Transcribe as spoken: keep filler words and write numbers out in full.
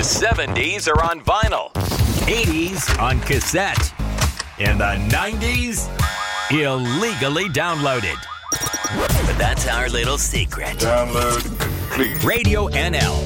The seventies are on vinyl, eighties on cassette, and the nineties illegally downloaded. But that's our little secret. Download complete. Radio N L.